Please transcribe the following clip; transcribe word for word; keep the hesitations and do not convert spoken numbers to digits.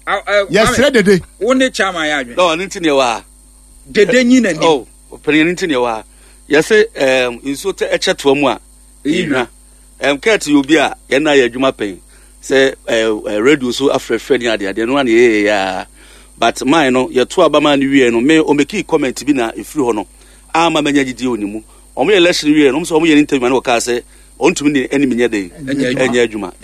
Yes, Dede. One chama ya adwen. No, nti ne wa. Dede nyi na ni. Oh, opinion nti ne wa. Yes, um inso te echeto mu a. Ehwa. Em ket you bi a ye na ya adwuma pen. Say radio so afrefre ni ade ade no na ye ya. But mine no ye to abama ni wie no me o make comment bi na efiri ho no. Ama manya gidi onimu. Omo election wie no so omo ye interview na o ka say ontumi ni enemy nya dey. Enya adwuma.